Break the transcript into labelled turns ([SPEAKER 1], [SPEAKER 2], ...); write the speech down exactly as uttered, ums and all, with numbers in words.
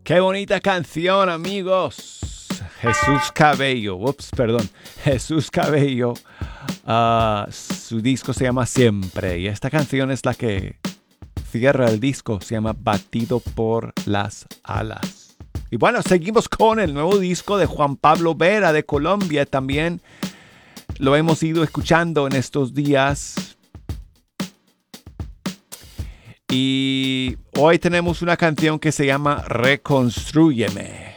[SPEAKER 1] Qué bonita canción, amigos. Jesús Cabello. Ups, perdón. Jesús Cabello. Uh, su disco se llama Siempre. Y esta canción es la que cierra el disco. Se llama Batido por las alas. Y bueno, seguimos con el nuevo disco de Juan Pablo Vera de Colombia. También lo hemos ido escuchando en estos días. Y hoy tenemos una canción que se llama Reconstrúyeme.